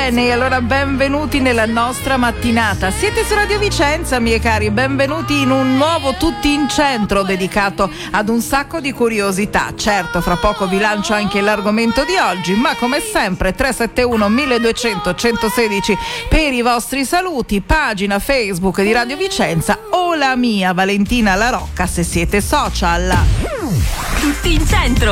Bene, allora benvenuti nella nostra mattinata. Siete su Radio Vicenza, miei cari, benvenuti in un nuovo Tutti in Centro dedicato ad un sacco di curiosità. Certo, fra poco vi lancio anche l'argomento di oggi, ma come sempre 371 1200 116 per i vostri saluti, pagina Facebook di Radio Vicenza o la mia Valentina La Rocca se siete social. Tutti in Centro.